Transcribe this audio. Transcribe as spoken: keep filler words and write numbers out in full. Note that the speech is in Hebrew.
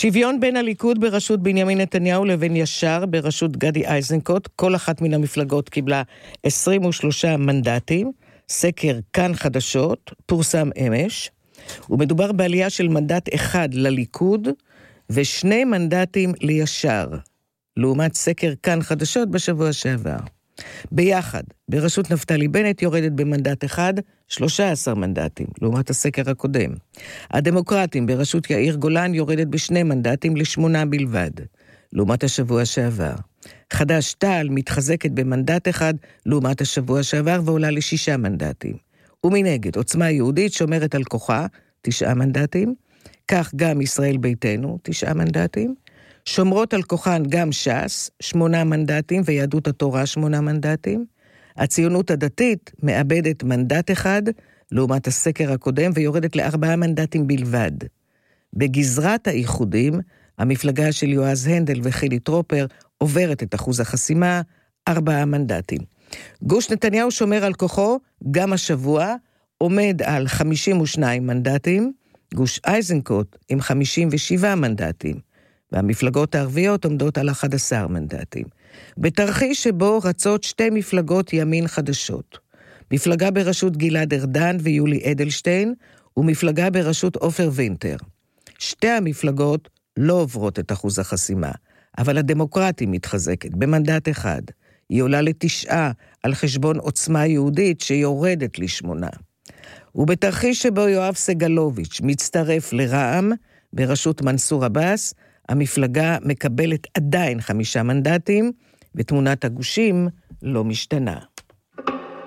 שוויון בין הליכוד בראשות בנימין נתניהו לבין ישר בראשות גדי איזנקוט, כל אחת מן המפלגות קיבלה עשרים ושלושה מנדטים, סקר כאן חדשות, פורסם אמש, ומדובר בעלייה של מנדט אחד לליכוד ושני מנדטים לישר, לעומת סקר כאן חדשות בשבוע שעבר. ביחד, בראשות נפתלי בנט יורדת במנדט אחד, שלושה עשר מנדטים, לעומת הסקר הקודם. הדמוקרטים בראשות יאיר גולן יורדת בשני מנדטים לשמונה בלבד, לעומת השבוע שעבר. חד"ש תע"ל מתחזקת במנדט אחד, לעומת השבוע שעבר, ועולה לשישה מנדטים. ומנגד, עוצמה יהודית שומרת על כוחה, תשעה מנדטים, כך גם ישראל ביתנו, תשעה מנדטים, שומרות על כוחן גם ש"ס, שמונה מנדטים, ויהדות התורה, שמונה מנדטים. הציונות הדתית מאבדת מנדט אחד, לעומת הסקר הקודם, ויורדת לארבעה מנדטים בלבד. בגזרת האיחודים, המפלגה של יועז הנדל וחילי טרופר עוברת את אחוז החסימה, ארבעה מנדטים. גוש נתניהו שומר על כוחו, גם השבוע, עומד על חמישים ושניים מנדטים, גוש איזנקוט עם חמישים ושבעה מנדטים. והמפלגות הערביות עומדות על אחד עשר מנדטים. בתרחיש שבו רצות שתי מפלגות ימין חדשות. מפלגה בראשות גלעד ארדן ויולי אדלשטיין, ומפלגה בראשות עופר וינטר. שתי המפלגות לא עוברות את אחוז החסימה, אבל הדמוקרטים מתחזקת במנדט אחד. היא עולה לתשעה על חשבון עוצמה יהודית שיורדת לשמונה. ובתרחיש שבו יואב סגלוביץ' מצטרף לרע"מ בראשות מנסור עבאס, המפלגה מקבלת עדיין חמישה מנדטים, ותמונת הגושים לא משתנה.